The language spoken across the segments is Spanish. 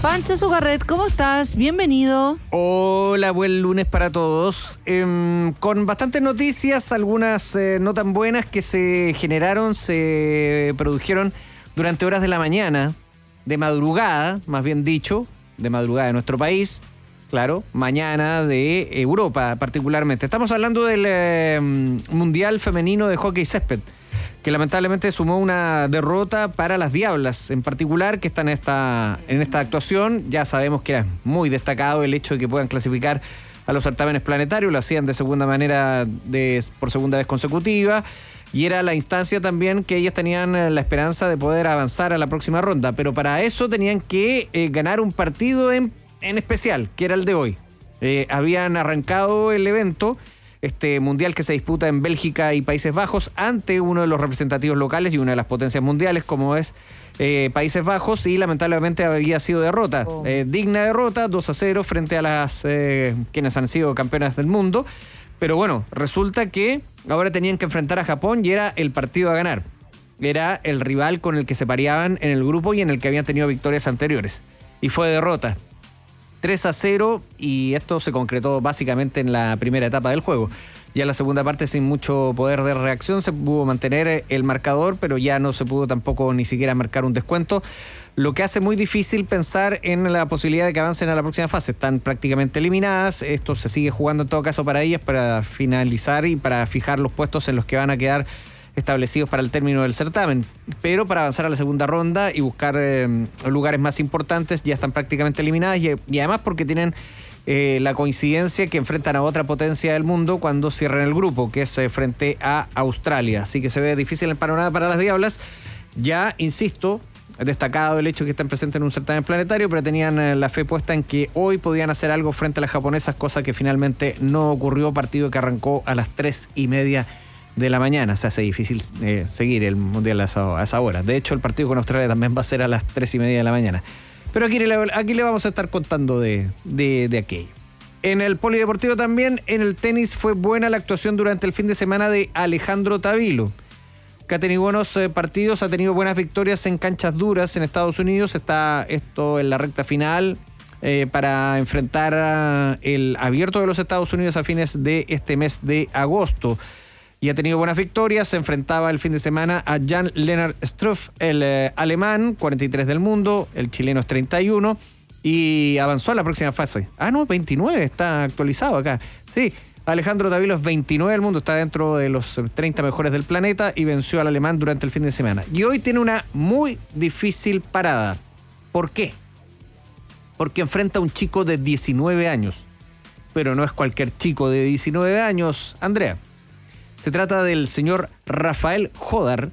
Pancho Sugarret, ¿cómo estás? Bienvenido. Hola, buen lunes para todos. Con bastantes noticias, algunas no tan buenas que se produjeron durante horas de la mañana, de madrugada, más bien dicho, de madrugada de nuestro país, claro, mañana de Europa particularmente. Estamos hablando del Mundial Femenino de Hockey Césped, que lamentablemente sumó una derrota para las Diablas, en particular, que están en esta actuación. Ya sabemos que era muy destacado el hecho de que puedan clasificar a los certámenes planetarios, lo hacían de segunda manera, por segunda vez consecutiva, y era la instancia también que ellas tenían la esperanza de poder avanzar a la próxima ronda, pero para eso tenían que ganar un partido en especial, que era el de hoy. Habían arrancado el evento, este mundial que se disputa en Bélgica y Países Bajos, ante uno de los representativos locales y una de las potencias mundiales, como es Países Bajos, y lamentablemente había sido derrota, digna derrota, 2-0 frente a las quienes han sido campeonas del mundo. Pero bueno, resulta que ahora tenían que enfrentar a Japón y era el partido a ganar. Era el rival con el que se pareaban en el grupo y en el que habían tenido victorias anteriores. Y fue derrota. 3-0, y esto se concretó básicamente en la primera etapa del juego. Ya en la segunda parte, sin mucho poder de reacción, se pudo mantener el marcador, pero ya no se pudo tampoco ni siquiera marcar un descuento, lo que hace muy difícil pensar en la posibilidad de que avancen a la próxima fase. Están prácticamente eliminadas. Esto se sigue jugando en todo caso para ellas, para finalizar y para fijar los puestos en los que van a quedar establecidos para el término del certamen, pero para avanzar a la segunda ronda y buscar lugares más importantes ya están prácticamente eliminadas, y además porque tienen la coincidencia que enfrentan a otra potencia del mundo cuando cierren el grupo, que es frente a Australia. Así que se ve difícil el panorama para las Diablas. Ya, insisto, destacado el hecho de que están presentes en un certamen planetario, pero tenían la fe puesta en que hoy podían hacer algo frente a las japonesas, cosa que finalmente no ocurrió. Partido que arrancó a las 3:30 de la mañana. Se hace difícil seguir el Mundial a esa hora. De hecho, el partido con Australia también va a ser a las 3:30 de la mañana. Pero aquí le vamos a estar contando de aquello. En el polideportivo también, en el tenis, fue buena la actuación durante el fin de semana de Alejandro Tavilo, que ha tenido buenos partidos, ha tenido buenas victorias en canchas duras en Estados Unidos. Está esto en la recta final para enfrentar el Abierto de los Estados Unidos a fines de este mes de agosto. Y ha tenido buenas victorias. Se enfrentaba el fin de semana a Jan-Lennard Struff, el alemán, 43 del mundo, el chileno es 31, y avanzó a la próxima fase. 29, está actualizado acá. Sí, Alejandro Tavilo es 29 del mundo, está dentro de los 30 mejores del planeta y venció al alemán durante el fin de semana. Y hoy tiene una muy difícil parada. ¿Por qué? Porque enfrenta a un chico de 19 años. Pero no es cualquier chico de 19 años, Andrea. Se trata del señor Rafael Jodar,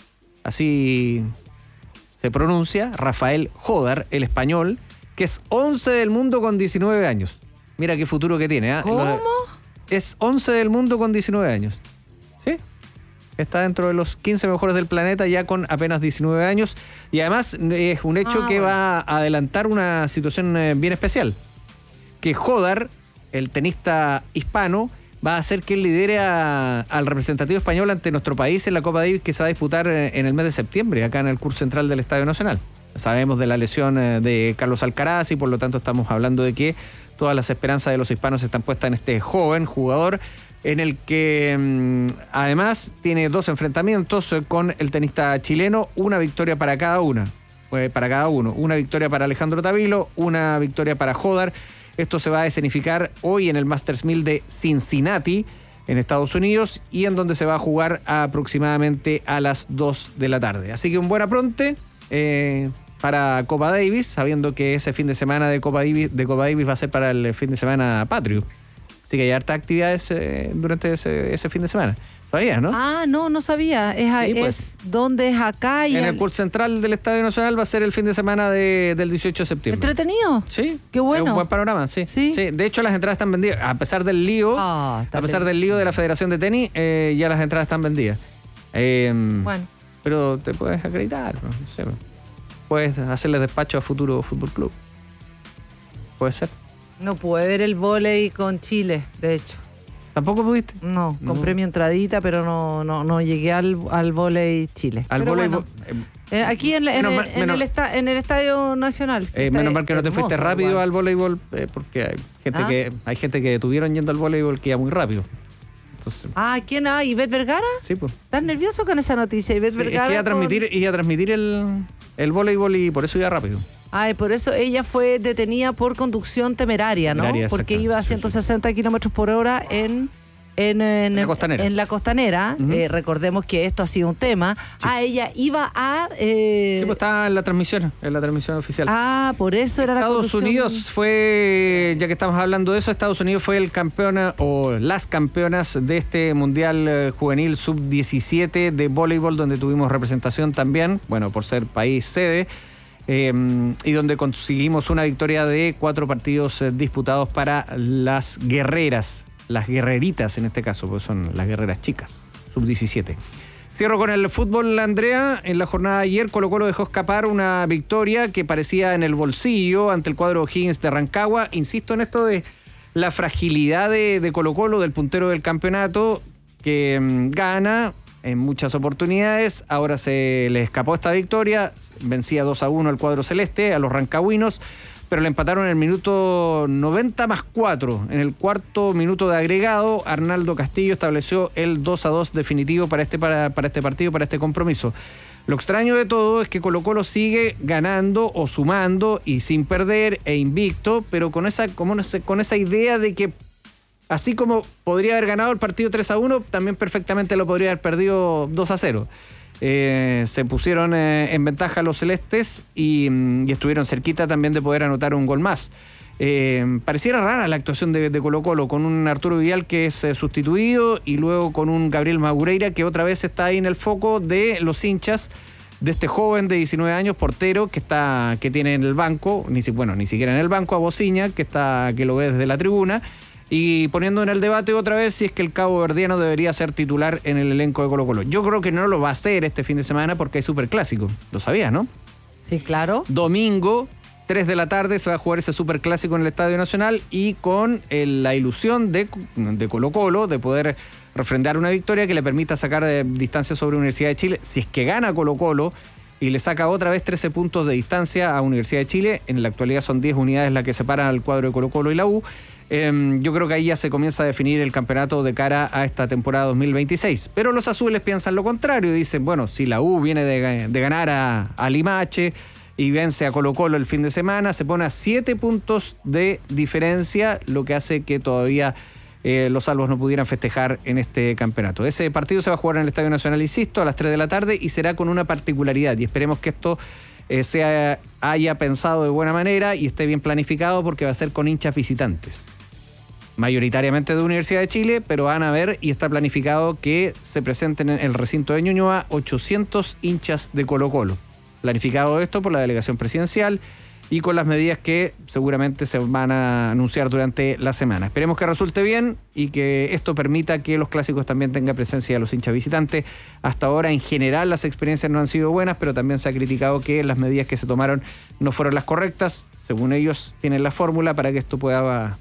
así se pronuncia, Rafael Jodar, el español, que es 11 del mundo con 19 años. Mira qué futuro que tiene. ¿Cómo? Es 11 del mundo con 19 años. ¿Sí? Está dentro de los 15 mejores del planeta ya con apenas 19 años. Y además es un hecho que va a adelantar una situación bien especial. Que Jodar, el tenista hispano, va a hacer que él lidere al representativo español ante nuestro país en la Copa Davis, que se va a disputar en el mes de septiembre, acá en el curso central del Estadio Nacional. Sabemos de la lesión de Carlos Alcaraz y por lo tanto estamos hablando de que todas las esperanzas de los hispanos están puestas en este joven jugador, en el que además tiene 2 enfrentamientos con el tenista chileno, una victoria para cada uno. Una victoria para Alejandro Tavilo, una victoria para Jodar. Esto se va a escenificar hoy en el Masters 1000 de Cincinnati, en Estados Unidos, y en donde se va a jugar aproximadamente a las 2 de la tarde. Así que un buen apronte para Copa Davis, sabiendo que ese fin de semana de Copa Davis va a ser para el fin de semana patrio. Así que hay hartas actividades durante ese fin de semana. ¿Sabías, no? No sabía. ¿Dónde es acá? En el curso central del Estadio Nacional va a ser el fin de semana del 18 de septiembre. ¿Entretenido? Sí. Qué bueno. Es un buen panorama, sí. Sí. De hecho, las entradas están vendidas. A pesar del lío, del lío de la Federación de Tenis, ya las entradas están vendidas. Bueno. Pero te puedes acreditar, no sé. Puedes hacerle despacho a Futuro Fútbol Club. Puede ser. No pude ver el vóley con Chile, de hecho. ¿Tampoco pudiste? No, compré mi entradita, pero no llegué al vóley Chile. Al vóley, bueno. Aquí en el Estadio Nacional. Menos mal que no te fuiste rápido igual al voleibol, porque hay gente que detuvieron yendo al voleibol que iba muy rápido. Entonces, ¿quién? ¿Ivette Vergara? Sí, pues. ¿Estás nervioso con esa noticia, Ivette Vergara? Es que iba a transmitir el voleibol y por eso iba rápido. Y por eso ella fue detenida por conducción temeraria, ¿no? Porque iba a 160 kilómetros por hora en la costanera. Recordemos que esto ha sido un tema. Sí. Ella iba a... Sí, pues estaba en la transmisión oficial. Por eso era Estados Unidos fue, ya que estamos hablando de eso, Estados Unidos fue el campeón o las campeonas de este Mundial Juvenil Sub-17 de voleibol, donde tuvimos representación también, bueno, por ser país sede, y donde conseguimos una victoria de 4 partidos disputados para las guerreras. Las guerreritas en este caso, porque son las guerreras chicas, sub-17. Cierro con el fútbol, Andrea. En la jornada de ayer, Colo-Colo dejó escapar una victoria que parecía en el bolsillo ante el cuadro O'Higgins de Rancagua. Insisto en esto de la fragilidad de Colo-Colo, del puntero del campeonato, que gana en muchas oportunidades. Ahora se le escapó esta victoria. Vencía 2-1 al cuadro celeste, a los rancagüinos, pero le empataron en el minuto 90 más 4. En el cuarto minuto de agregado, Arnaldo Castillo estableció el 2-2 definitivo para este partido, para este compromiso. Lo extraño de todo es que Colo-Colo sigue ganando o sumando y sin perder e invicto, pero con esa idea de que así como podría haber ganado el partido 3-1, también perfectamente lo podría haber perdido 2-0. Se pusieron en ventaja los celestes y estuvieron cerquita también de poder anotar un gol más. Pareciera rara la actuación de Colo-Colo, con un Arturo Vidal que es sustituido y luego con un Gabriel Magureira que otra vez está ahí en el foco de los hinchas, de este joven de 19 años, portero, que tiene en el banco, ni siquiera en el banco, a Bociña, que lo ve desde la tribuna, y poniendo en el debate otra vez si es que el cabo verdiano debería ser titular en el elenco de Colo-Colo. Yo creo que no lo va a hacer este fin de semana porque hay superclásico. Lo sabías, ¿no? Sí, claro. Domingo, 3 de la tarde, se va a jugar ese superclásico en el Estadio Nacional y con la ilusión de Colo-Colo de poder refrendar una victoria que le permita sacar distancia sobre Universidad de Chile. Si es que gana Colo-Colo y le saca otra vez 13 puntos de distancia a Universidad de Chile, en la actualidad son 10 unidades las que separan al cuadro de Colo-Colo y la U. Yo creo que ahí ya se comienza a definir el campeonato de cara a esta temporada 2026. Pero los azules piensan lo contrario. Dicen, bueno, si la U viene de ganar a Limache y vence a Colo-Colo el fin de semana, se pone a 7 puntos de diferencia, lo que hace que todavía los salvos no pudieran festejar en este campeonato. Ese partido se va a jugar en el Estadio Nacional, insisto, a las 3 de la tarde y será con una particularidad. Y esperemos que esto se haya pensado de buena manera y esté bien planificado, porque va a ser con hinchas visitantes. Mayoritariamente de Universidad de Chile, pero van a ver y está planificado que se presenten en el recinto de Ñuñoa 800 hinchas de Colo-Colo. Planificado esto por la delegación presidencial y con las medidas que seguramente se van a anunciar durante la semana. Esperemos que resulte bien y que esto permita que los clásicos también tengan presencia de los hinchas visitantes. Hasta ahora, en general, las experiencias no han sido buenas, pero también se ha criticado que las medidas que se tomaron no fueron las correctas. Según ellos, tienen la fórmula para que esto pueda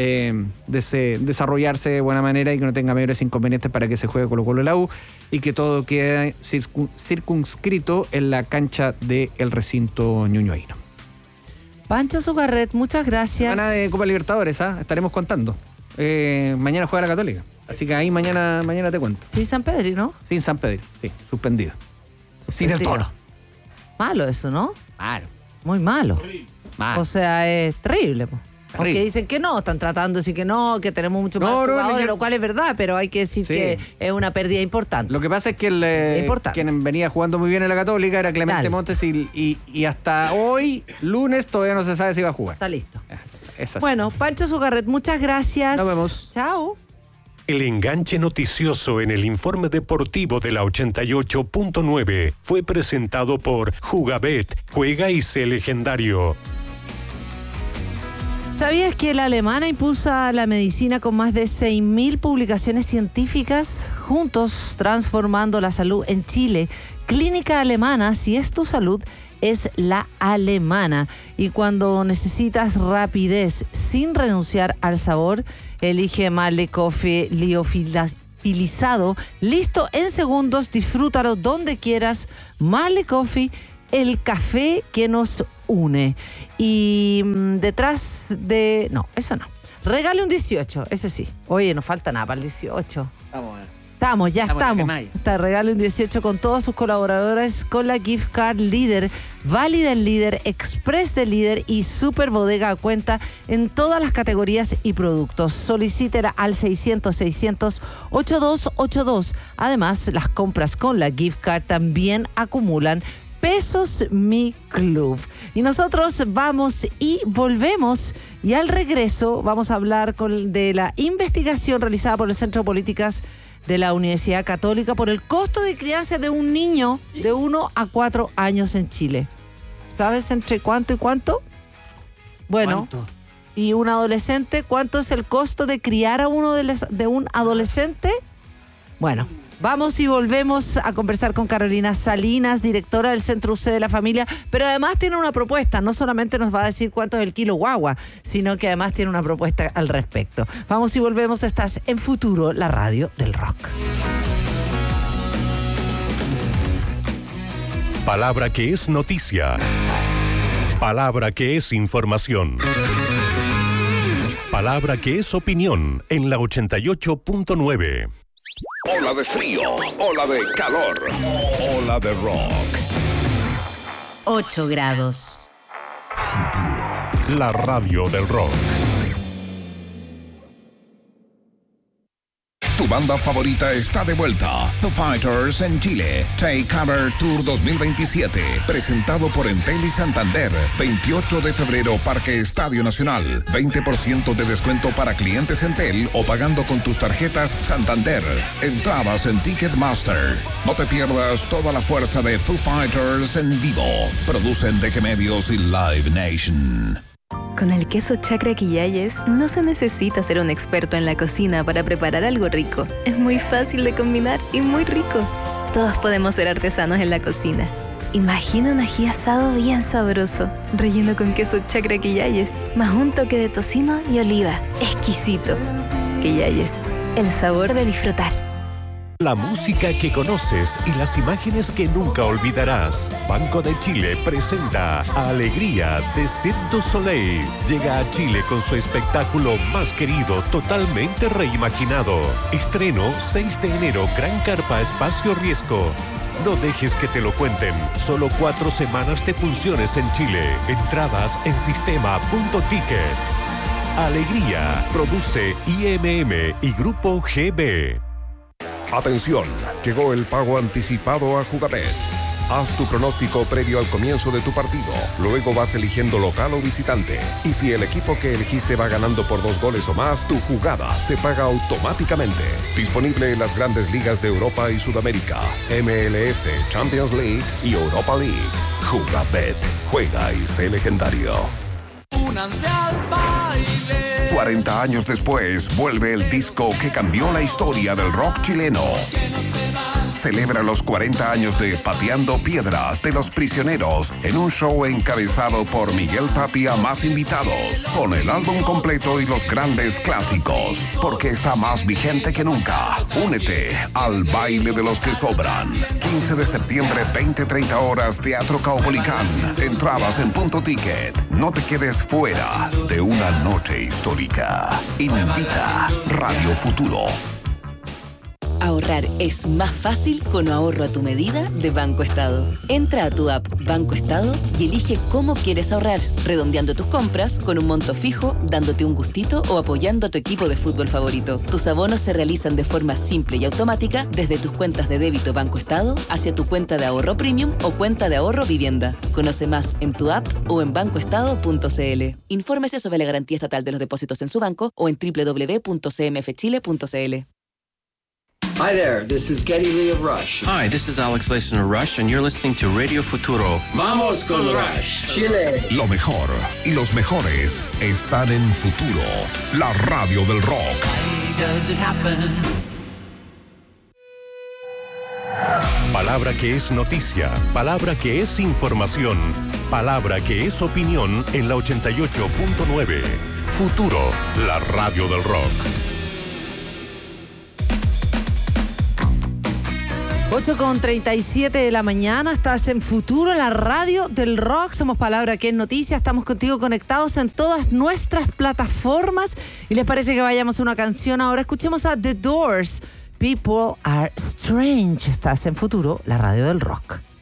desarrollarse de buena manera y que no tenga mayores inconvenientes para que se juegue Colo-Colo y la U y que todo quede circunscrito en la cancha del recinto ñuñoíno. Pancho Zucarret, muchas gracias. Semana de Copa Libertadores, estaremos contando. Mañana juega la Católica, así que ahí mañana te cuento. Sin San Pedri, ¿no? Sin San Pedri, sí, suspendido. Sin el Toro. Malo eso, ¿no? Malo. Muy malo. Malo. O sea, es terrible, po. Aunque dicen que no, están tratando de decir que no, que tenemos mucho más jugadores, lo cual es verdad, pero hay que decir que es una pérdida importante. Lo que pasa es que quien venía jugando muy bien en la Católica era Clemente Montes y hasta hoy, lunes, todavía no se sabe si va a jugar. Está listo. Es así. Bueno, Pancho Zucarret, muchas gracias. Nos vemos. Chao. El enganche noticioso en el informe deportivo de la 88.9 fue presentado por Jugabet, juega y sé legendario. ¿Sabías que la alemana impulsa la medicina con más de 6.000 publicaciones científicas? Juntos, transformando la salud en Chile. Clínica Alemana, si es tu salud, es la alemana. Y cuando necesitas rapidez sin renunciar al sabor, elige Marley Coffee descafetilizado, listo en segundos, disfrútalo donde quieras. Marley Coffee, el café que nos une. Y detrás de... No, eso no. Regale un 18, ese sí. Oye, no falta nada para el 18. Ya estamos. Está regalo un 18 con todos sus colaboradores con la gift card Líder, válida en Líder, Express de Líder y Super Bodega a cuenta en todas las categorías y productos. Solicítela al 600-600-8282. Además, las compras con la gift card también acumulan pesos Mi Club. Y nosotros vamos y volvemos, y al regreso vamos a hablar de la investigación realizada por el Centro de Políticas de la Universidad Católica por el costo de crianza de un niño de 1 a 4 años en Chile. ¿Sabes entre cuánto y cuánto? Bueno, ¿cuánto? ¿Y un adolescente? ¿Cuánto es el costo de criar a de un adolescente? Bueno, vamos y volvemos a conversar con Carolina Salinas, directora del Centro UC de la Familia, pero además tiene una propuesta. No solamente nos va a decir cuánto es el kilo guagua, sino que además tiene una propuesta al respecto. Vamos y volvemos. Estás en Futuro, la radio del rock. Palabra que es noticia. Palabra que es información. Palabra que es opinión en la 88.9. Ola de frío, ola de calor, ola de rock. 8 grados. La radio del rock. Tu banda favorita está de vuelta. Foo Fighters en Chile. Take Cover Tour 2027. Presentado por Entel y Santander. 28 de febrero, Parque Estadio Nacional. 20% de descuento para clientes Entel o pagando con tus tarjetas Santander. Entradas en Ticketmaster. No te pierdas toda la fuerza de Foo Fighters en vivo. Producen DG Medios y Live Nation. Con el queso Chacra Quillayes no se necesita ser un experto en la cocina para preparar algo rico. Es muy fácil de combinar y muy rico. Todos podemos ser artesanos en la cocina. Imagina un ají asado bien sabroso, relleno con queso Chacra Quillayes, más un toque de tocino y oliva. Exquisito. Quillayes, el sabor de disfrutar. La música que conoces y las imágenes que nunca olvidarás. Banco de Chile presenta Alegría de Cirque du Soleil. Llega a Chile con su espectáculo más querido, totalmente reimaginado. Estreno 6 de enero, Gran Carpa Espacio Riesgo. No dejes que te lo cuenten. Solo 4 semanas de funciones en Chile. Entradas en sistema.ticket. Alegría. Produce IMM y Grupo GB. Atención, llegó el pago anticipado a Jugabet. Haz tu pronóstico previo al comienzo de tu partido. Luego vas eligiendo local o visitante. Y si el equipo que elegiste va ganando por 2 goles o más, tu jugada se paga automáticamente. Disponible en las grandes ligas de Europa y Sudamérica, MLS, Champions League y Europa League. Jugabet. Juega y sé legendario. Únanse al baile. 40 años después, vuelve el disco que cambió la historia del rock chileno. Celebra los 40 años de Pateando Piedras de Los Prisioneros en un show encabezado por Miguel Tapia más invitados, con el álbum completo y los grandes clásicos, porque está más vigente que nunca. Únete al baile de los que sobran. 15 de septiembre, 20-30 horas, Teatro Caupolicán. Entradas en Punto Ticket. No te quedes fuera de una noche histórica. Invita Radio Futuro. Ahorrar es más fácil con ahorro a tu medida de Banco Estado. Entra a tu app Banco Estado y elige cómo quieres ahorrar, redondeando tus compras con un monto fijo, dándote un gustito o apoyando a tu equipo de fútbol favorito. Tus abonos se realizan de forma simple y automática desde tus cuentas de débito Banco Estado hacia tu cuenta de ahorro premium o cuenta de ahorro vivienda. Conoce más en tu app o en bancoestado.cl. Infórmese sobre la garantía estatal de los depósitos en su banco o en www.cmfchile.cl. Hi there, this is Geddy Lee of Rush. Hi, this is Alex Leyson of Rush, and you're listening to Radio Futuro. Vamos con Rush, Chile. Lo mejor y los mejores están en Futuro, la radio del rock. Does it happen? Palabra que es noticia, palabra que es información, palabra que es opinión en la 88.9. Futuro, la radio del rock. 8:37 de la mañana, estás en Futuro, la radio del rock. Somos Palabra que es Noticia. Estamos contigo conectados en todas nuestras plataformas. ¿Y les parece que vayamos a una canción ahora? Escuchemos a The Doors. People Are Strange. Estás en Futuro, la radio del rock.